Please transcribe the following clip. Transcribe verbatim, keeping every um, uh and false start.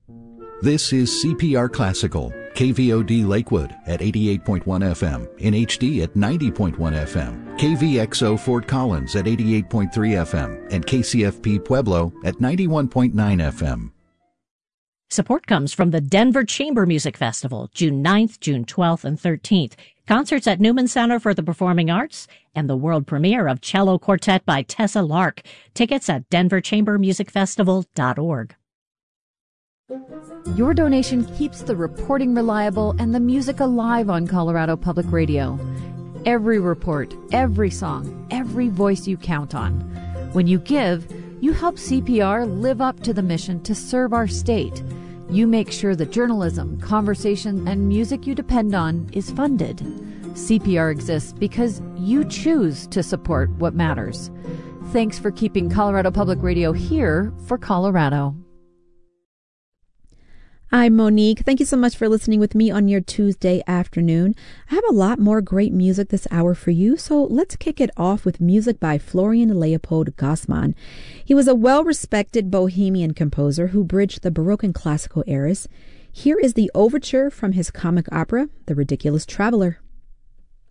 This is C P R Classical, K V O D Lakewood at eighty-eight point one F M, in H D at ninety point one F M, K V X O Fort Collins at eighty-eight point three F M, and K C F P Pueblo at ninety-one point nine F M. Support comes from the Denver Chamber Music Festival, June ninth, June twelfth, and thirteenth. Concerts at Newman Center for the Performing Arts, and the world premiere of Cello Quartet by Tessa Lark. Tickets at denver chamber music festival dot org. Your donation keeps the reporting reliable and the music alive on Colorado Public Radio. Every report, every song, every voice you count on. When you give, you help C P R live up to the mission to serve our state. You make sure the journalism, conversation, and music you depend on is funded. C P R exists because you choose to support what matters. Thanks for keeping Colorado Public Radio here for Colorado. I'm Monique. Thank you so much for listening with me on your Tuesday afternoon. I have a lot more great music this hour for you, so let's kick it off with music by Florian Leopold Gassmann. He was a well-respected Bohemian composer who bridged the Baroque and Classical eras. Here is the overture from his comic opera, The Ridiculous Traveler.